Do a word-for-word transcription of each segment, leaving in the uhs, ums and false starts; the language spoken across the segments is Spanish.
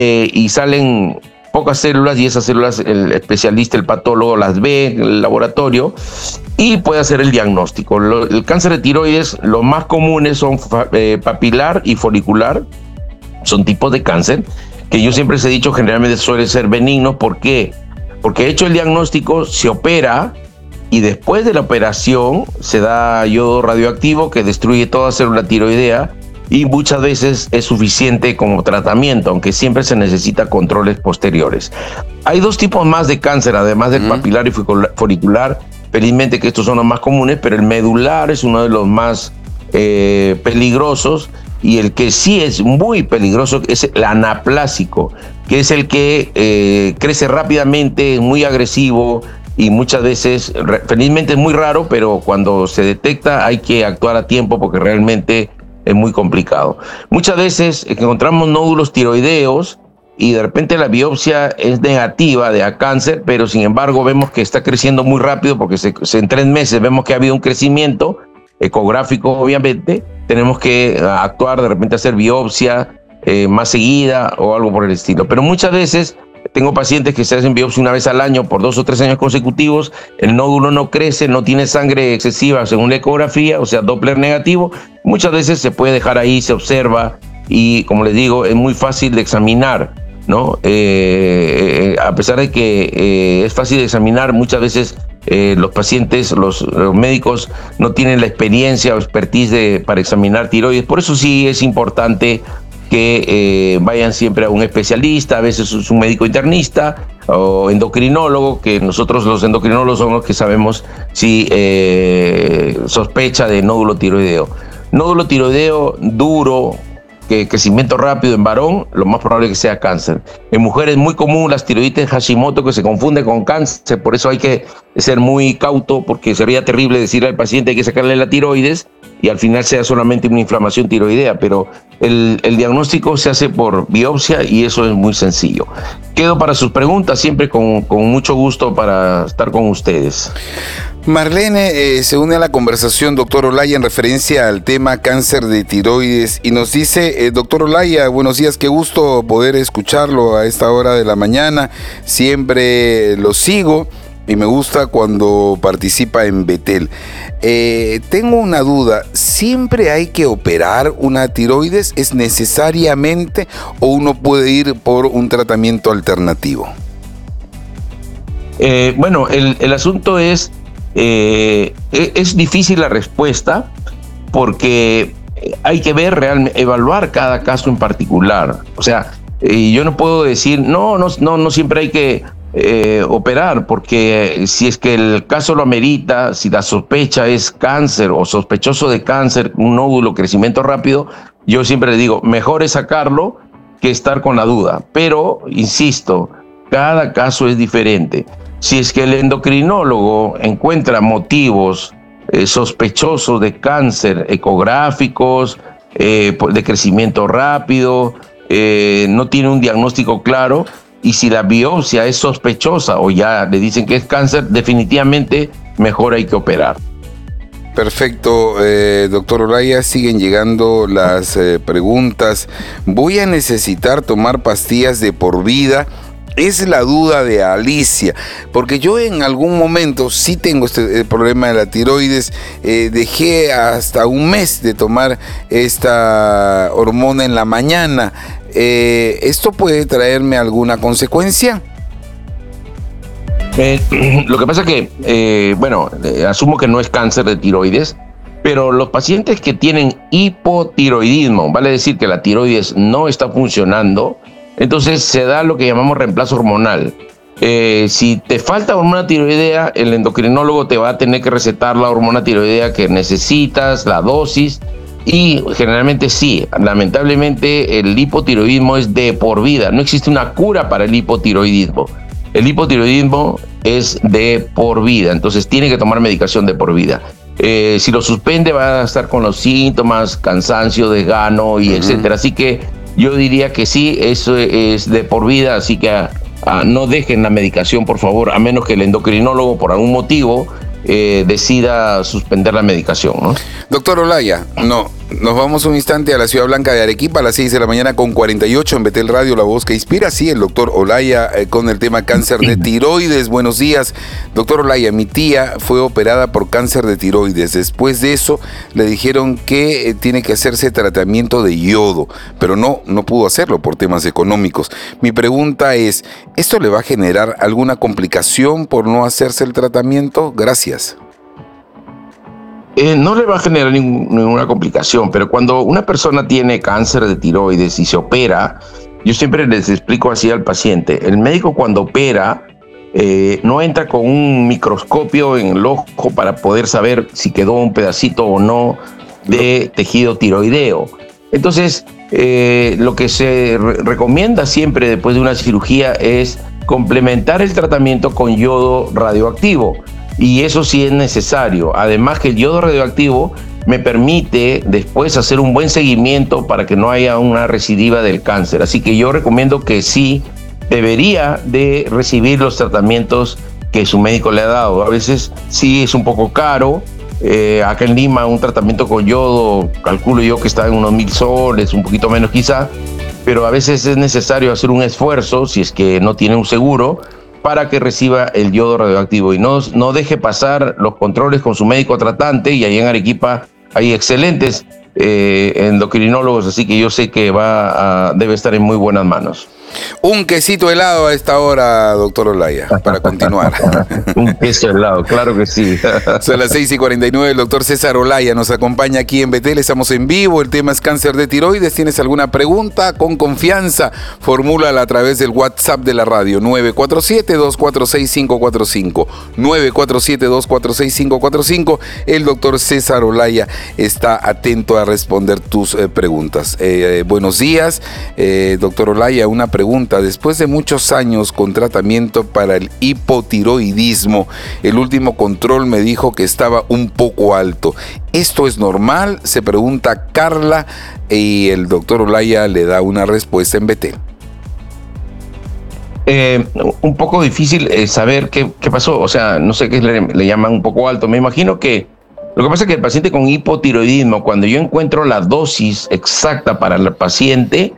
eh, y salen pocas células, y esas células el especialista, el patólogo, las ve en el laboratorio y puede hacer el diagnóstico. Lo, el cáncer de tiroides, los más comunes son eh, papilar y folicular, son tipos de cáncer que yo siempre les he dicho generalmente suelen ser benignos. ¿Por qué? Porque hecho el diagnóstico se opera y después de la operación se da yodo radioactivo que destruye toda célula tiroidea y muchas veces es suficiente como tratamiento, aunque siempre se necesita controles posteriores. Hay dos tipos más de cáncer, además del mm. papilar y folicular. Felizmente que estos son los más comunes, pero el medular es uno de los más eh, peligrosos, y el que sí es muy peligroso es el anaplásico, que es el que eh, crece rápidamente, es muy agresivo y muchas veces, felizmente es muy raro, pero cuando se detecta hay que actuar a tiempo porque realmente es muy complicado. Muchas veces encontramos nódulos tiroideos y de repente la biopsia es negativa de a cáncer, pero sin embargo vemos que está creciendo muy rápido porque se, se, en tres meses vemos que ha habido un crecimiento ecográfico, obviamente. Tenemos que actuar, de repente hacer biopsia eh, más seguida o algo por el estilo. Pero muchas veces tengo pacientes que se hacen biopsia una vez al año por dos o tres años consecutivos, el nódulo no crece, no tiene sangre excesiva según la ecografía, o sea, Doppler negativo. Muchas veces se puede dejar ahí, se observa y, como les digo, es muy fácil de examinar, ¿no? Eh, eh, a pesar de que eh, es fácil de examinar, muchas veces eh, los pacientes, los, los médicos no tienen la experiencia o expertise de, para examinar tiroides. Por eso sí es importante que eh, vayan siempre a un especialista, a veces es un médico internista o endocrinólogo, que nosotros los endocrinólogos somos los que sabemos si eh, sospecha de nódulo tiroideo. Nódulo tiroideo duro, que crecimiento rápido en varón, lo más probable es que sea cáncer. En mujeres es muy común las tiroiditis Hashimoto, que se confunde con cáncer, por eso hay que ser muy cauto, porque sería terrible decirle al paciente hay que sacarle la tiroides y al final sea solamente una inflamación tiroidea, pero el, el diagnóstico se hace por biopsia y eso es muy sencillo. Quedo para sus preguntas, siempre con, con mucho gusto para estar con ustedes. Marlene eh, se une a la conversación, doctor Olaya, en referencia al tema cáncer de tiroides y nos dice, eh, doctor Olaya, buenos días, qué gusto poder escucharlo a esta hora de la mañana, siempre lo sigo y me gusta cuando participa en Betel. Eh, tengo una duda, ¿siempre hay que operar una tiroides? ¿Es necesariamente o uno puede ir por un tratamiento alternativo? Eh, bueno, el, el asunto es... Eh, es difícil la respuesta porque hay que ver realmente, evaluar cada caso en particular. O sea, eh, yo no puedo decir, no, no, no, no siempre hay que eh, operar, porque si es que el caso lo amerita, si la sospecha es cáncer o sospechoso de cáncer, un nódulo, crecimiento rápido, yo siempre le digo, mejor es sacarlo que estar con la duda. Pero, insisto, cada caso es diferente. Si es que el endocrinólogo encuentra motivos eh, sospechosos de cáncer, ecográficos, eh, de crecimiento rápido, eh, no tiene un diagnóstico claro, y si la biopsia es sospechosa o ya le dicen que es cáncer, definitivamente mejor hay que operar. Perfecto, eh, doctor Olaya, siguen llegando las eh, preguntas. ¿Voy a necesitar tomar pastillas de por vida? Es la duda de Alicia, porque yo en algún momento sí tengo este problema de la tiroides, eh, dejé hasta un mes de tomar esta hormona en la mañana. Eh, ¿Esto puede traerme alguna consecuencia? Eh, lo que pasa es que, eh, bueno, eh, asumo que no es cáncer de tiroides, pero los pacientes que tienen hipotiroidismo, vale decir que la tiroides no está funcionando, entonces se da lo que llamamos reemplazo hormonal. Eh, si te falta hormona tiroidea, el endocrinólogo te va a tener que recetar la hormona tiroidea que necesitas, la dosis, y generalmente sí, lamentablemente el hipotiroidismo es de por vida, no existe una cura para el hipotiroidismo. El hipotiroidismo es de por vida, entonces tiene que tomar medicación de por vida. Eh, si lo suspende va a estar con los síntomas, cansancio, desgano y uh-huh. etcétera, así que yo diría que sí, eso es de por vida, así que ah, ah, no dejen la medicación, por favor, a menos que el endocrinólogo, por algún motivo, eh, decida suspender la medicación, ¿no? Doctor Olaya, no, Nos vamos un instante a la Ciudad Blanca de Arequipa a las seis de la mañana con cuarenta y ocho en Betel Radio, La Voz que Inspira. Sí, el doctor Olaya eh, con el tema cáncer de tiroides. Buenos días, doctor Olaya. Mi tía fue operada por cáncer de tiroides. Después de eso le dijeron que eh, tiene que hacerse tratamiento de yodo, pero no, no pudo hacerlo por temas económicos. Mi pregunta es, ¿esto le va a generar alguna complicación por no hacerse el tratamiento? Gracias. Eh, no le va a generar ningún, ninguna complicación, pero cuando una persona tiene cáncer de tiroides y se opera, yo siempre les explico así al paciente, el médico cuando opera eh, no entra con un microscopio en el ojo para poder saber si quedó un pedacito o no de tejido tiroideo. Entonces, eh, lo que se re recomienda siempre después de una cirugía es complementar el tratamiento con yodo radioactivo. Y eso sí es necesario. Además que el yodo radioactivo me permite después hacer un buen seguimiento para que no haya una recidiva del cáncer. Así que yo recomiendo que sí debería de recibir los tratamientos que su médico le ha dado. A veces sí es un poco caro. Eh, acá en Lima un tratamiento con yodo, calculo yo que está en unos mil soles, un poquito menos quizá. Pero a veces es necesario hacer un esfuerzo, si es que no tiene un seguro, para que reciba el yodo radioactivo y no, no deje pasar los controles con su médico tratante. Y ahí en Arequipa hay excelentes eh, endocrinólogos, así que yo sé que va a, debe estar en muy buenas manos. Un quesito helado a esta hora, doctor Olaya, para continuar. Un queso helado, claro que sí. Son las seis y cuarenta y nueve, el doctor César Olaya nos acompaña aquí en Betel, estamos en vivo, el tema es cáncer de tiroides. ¿Tienes alguna pregunta? Con confianza, formúlala a través del WhatsApp de la radio, nueve cuatro siete, dos cuatro seis, cinco cuatro cinco, nueve cuatro siete, dos cuatro seis, cinco cuatro cinco. El doctor César Olaya está atento a responder tus eh, preguntas. Eh, eh, buenos días, eh, doctor Olaya, una pregunta. Pregunta, después de muchos años con tratamiento para el hipotiroidismo, el último control me dijo que estaba un poco alto. ¿Esto es normal? Se pregunta Carla y el doctor Olaya le da una respuesta en Betel. Eh, un poco difícil eh, saber qué, qué pasó, o sea, no sé qué le, le llaman un poco alto. Me imagino que lo que pasa es que el paciente con hipotiroidismo, cuando yo encuentro la dosis exacta para el paciente,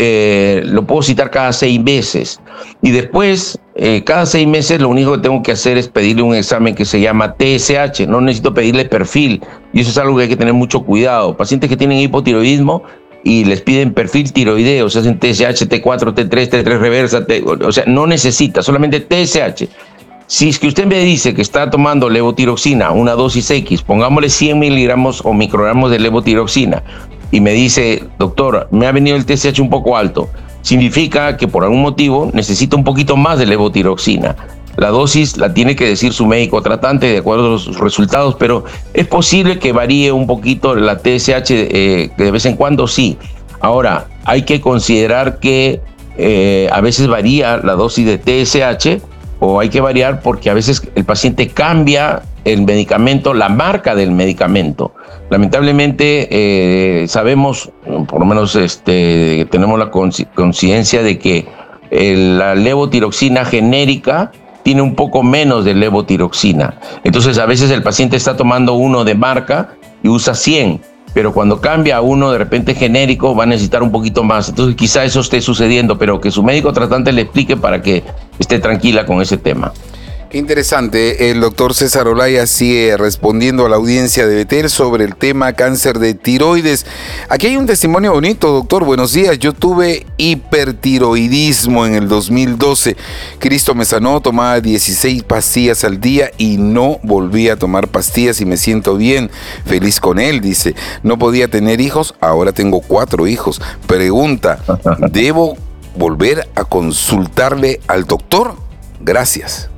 Eh, lo puedo citar cada seis meses y después eh, cada seis meses lo único que tengo que hacer es pedirle un examen que se llama T S H. No necesito pedirle perfil y eso es algo que hay que tener mucho cuidado. Pacientes que tienen hipotiroidismo y les piden perfil tiroideo, se hacen T S H, T cuatro, T tres, T tres reversa, T, o sea, no necesita, solamente T S H. Si es que usted me dice que está tomando levotiroxina, una dosis X, pongámosle cien miligramos o microgramos de levotiroxina, y me dice, doctor, me ha venido el T S H un poco alto, significa que por algún motivo necesita un poquito más de levotiroxina. La dosis la tiene que decir su médico tratante de acuerdo a sus resultados, pero es posible que varíe un poquito la T S H eh, de vez en cuando, sí. Ahora, hay que considerar que eh, a veces varía la dosis de T S H, o hay que variar porque a veces el paciente cambia el medicamento, la marca del medicamento. Lamentablemente eh, sabemos, por lo menos este, tenemos la conciencia de que eh, la levotiroxina genérica tiene un poco menos de levotiroxina. Entonces a veces el paciente está tomando uno de marca y usa cien, pero cuando cambia a uno de repente genérico va a necesitar un poquito más. Entonces quizá eso esté sucediendo, pero que su médico tratante le explique para que esté tranquila con ese tema. Qué interesante, el doctor César Olaya sigue respondiendo a la audiencia de Betel sobre el tema cáncer de tiroides. Aquí hay un testimonio bonito, doctor. Buenos días, yo tuve hipertiroidismo en el dos mil doce. Cristo me sanó, tomaba dieciséis pastillas al día y no volví a tomar pastillas y me siento bien, feliz con él, dice. No podía tener hijos, ahora tengo cuatro hijos. Pregunta, ¿debo volver a consultarle al doctor? Gracias.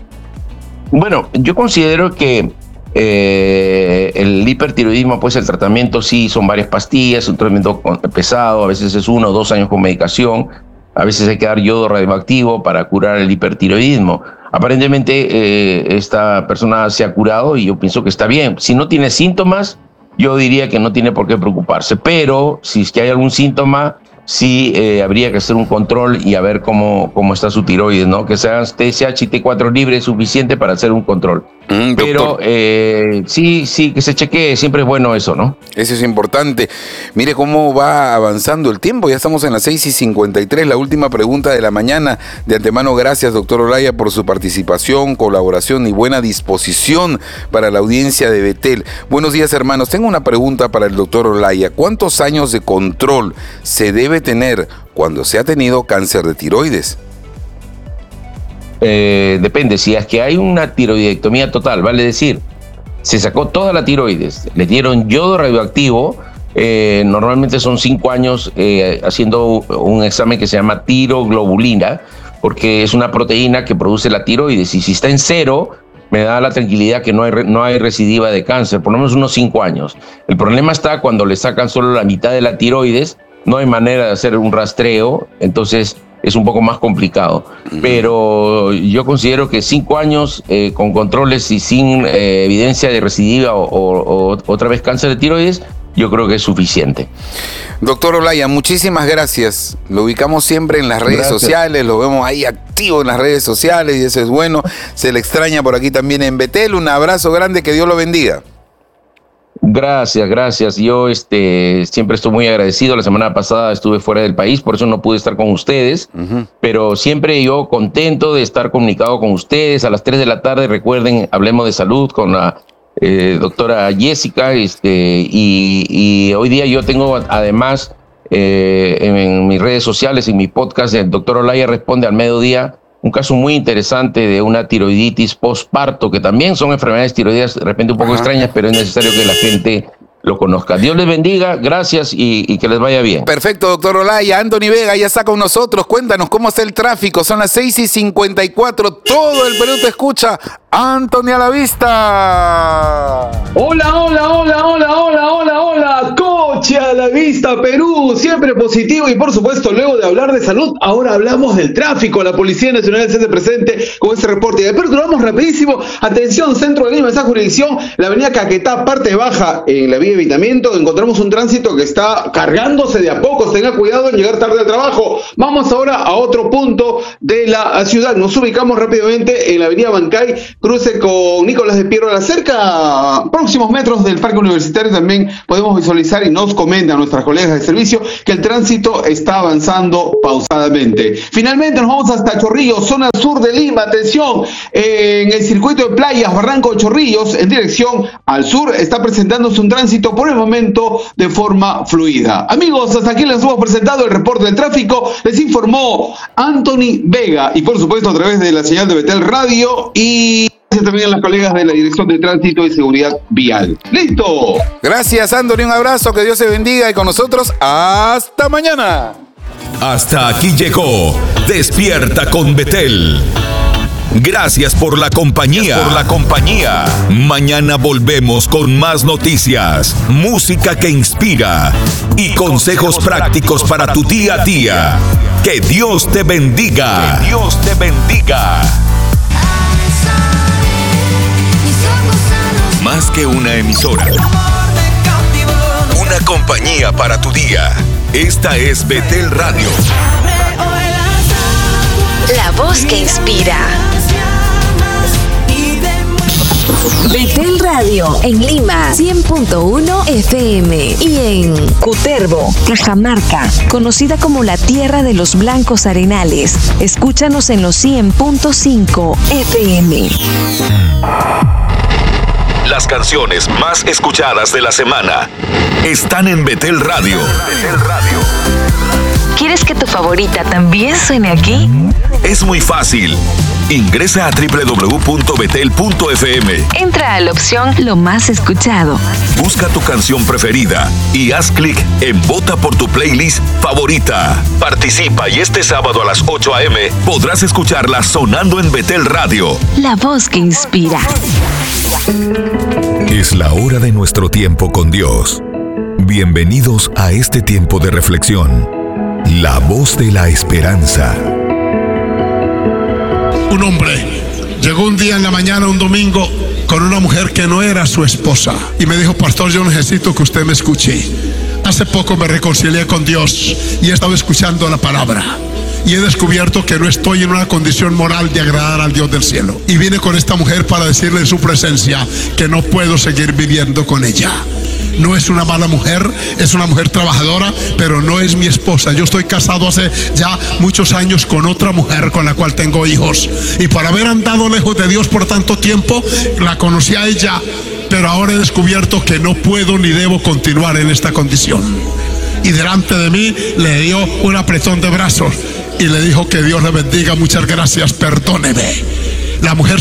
Bueno, yo considero que eh, el hipertiroidismo, pues el tratamiento sí son varias pastillas, un tratamiento pesado, a veces es uno o dos años con medicación, a veces hay que dar yodo radioactivo para curar el hipertiroidismo. Aparentemente eh, esta persona se ha curado y yo pienso que está bien. Si no tiene síntomas, yo diría que no tiene por qué preocuparse, pero si es que hay algún síntoma, sí eh, habría que hacer un control y a ver cómo, cómo está su tiroides, ¿no? Que sean T S H y T cuatro libre es suficiente para hacer un control. Mm, Pero eh, sí, sí, que se chequee, siempre es bueno eso, ¿no? Eso es importante. Mire cómo va avanzando el tiempo, ya estamos en las seis y cincuenta y tres, la última pregunta de la mañana. De antemano, gracias, doctor Olaya, por su participación, colaboración y buena disposición para la audiencia de Betel. Buenos días, hermanos. Tengo una pregunta para el doctor Olaya. ¿Cuántos años de control se debe tener cuando se ha tenido cáncer de tiroides? Eh, depende, si es que hay una tiroidectomía total, vale decir, se sacó toda la tiroides, le dieron yodo radioactivo, eh, normalmente son cinco años eh, haciendo un examen que se llama tiroglobulina, porque es una proteína que produce la tiroides, y si está en cero, me da la tranquilidad que no hay, no hay recidiva de cáncer, por lo menos unos cinco años. El problema está cuando le sacan solo la mitad de la tiroides, no hay manera de hacer un rastreo, entonces es un poco más complicado. Pero yo considero que cinco años eh, con controles y sin eh, evidencia de recidiva o, o, o otra vez cáncer de tiroides, yo creo que es suficiente. Doctor Olaya, muchísimas gracias. Lo ubicamos siempre en las redes gracias. sociales, lo vemos ahí activo en las redes sociales y eso es bueno. Se le extraña por aquí también en Betel. Un abrazo grande, que Dios lo bendiga. Gracias, gracias. Yo este, siempre estoy muy agradecido. La semana pasada estuve fuera del país, por eso no pude estar con ustedes, uh-huh. pero siempre yo contento de estar comunicado con ustedes. A las tres de la tarde, recuerden, hablemos de salud con la eh, doctora Jessica. Este, y, y hoy día yo tengo además eh, en, en mis redes sociales, en mi podcast, el doctor Olaya Responde al Mediodía, un caso muy interesante de una tiroiditis postparto, que también son enfermedades tiroideas de repente un poco Ajá. extrañas, pero es necesario que la gente lo conozca. Dios les bendiga, gracias y, y que les vaya bien. Perfecto, doctor Olaya. Anthony Vega ya está con nosotros. Cuéntanos cómo está el tráfico. Son las seis y cincuenta y cuatro. Todo el Perú te escucha. Anthony a la vista. Hola, hola, hola, hola, hola, hola, hola. Coche a la vista, Perú. Siempre positivo y por supuesto, luego de hablar de salud, ahora hablamos del tráfico. La Policía Nacional se hace presente con este reporte. Y de Perú, vamos rapidísimo. Atención, centro de Lima, esa jurisdicción, la avenida Caquetá, parte baja, en la vía de evitamiento, encontramos un tránsito que está cargándose de a poco. Tenga cuidado en llegar tarde al trabajo. Vamos ahora a otro punto de la ciudad. Nos ubicamos rápidamente en la avenida Bancay, cruce con Nicolás de Piero, cerca, próximos metros del Parque Universitario. También podemos visualizar y nos comentan nuestras colegas de servicio que el tránsito está avanzando pausadamente. Finalmente nos vamos hasta Chorrillos, zona sur de Lima. Atención, en el circuito de playas Barranco de Chorrillos, en dirección al sur, está presentándose un tránsito por el momento de forma fluida. Amigos, hasta aquí les hemos presentado el reporte del tráfico. Les informó Anthony Vega y por supuesto a través de la señal de Betel Radio y también a las colegas de la Dirección de Tránsito y Seguridad Vial. ¡Listo! Gracias, Anthony. Un abrazo, que Dios se bendiga y con nosotros hasta mañana. Hasta aquí llegó Despierta con Betel. Gracias por la compañía. Por la compañía. Mañana volvemos con más noticias, música que inspira y consejos prácticos para tu día a día. Que Dios te bendiga. Que Dios te bendiga. Más que una emisora, una compañía para tu día. Esta es Betel Radio. La voz que inspira. Betel Radio en Lima, cien punto uno F M, y en Cutervo, Cajamarca, conocida como la tierra de los blancos arenales. Escúchanos en los cien punto cinco F M. Las canciones más escuchadas de la semana están en Betel Radio. Betel Radio. ¿Quieres que tu favorita también suene aquí? Es muy fácil. Ingresa a doble u doble u doble u punto betel punto efe eme. Entra a la opción Lo más escuchado. Busca tu canción preferida y haz clic en Vota por tu playlist favorita. Participa y este sábado a las ocho a eme podrás escucharla sonando en Betel Radio. La voz que inspira. Es la hora de nuestro tiempo con Dios. Bienvenidos a este tiempo de reflexión. La voz de la esperanza. Un hombre llegó un día en la mañana, un domingo, con una mujer que no era su esposa y me dijo: pastor, yo necesito que usted me escuche. Hace poco me reconcilié con Dios y he estado escuchando la palabra y he descubierto que no estoy en una condición moral de agradar al Dios del cielo. Y vine con esta mujer para decirle en su presencia que no puedo seguir viviendo con ella. No es una mala mujer, es una mujer trabajadora, pero no es mi esposa. Yo estoy casado hace ya muchos años con otra mujer con la cual tengo hijos. Y por haber andado lejos de Dios por tanto tiempo, la conocí a ella, pero ahora he descubierto que no puedo ni debo continuar en esta condición. Y delante de mí le dio un apretón de brazos y le dijo que Dios le bendiga, muchas gracias, perdóneme. La mujer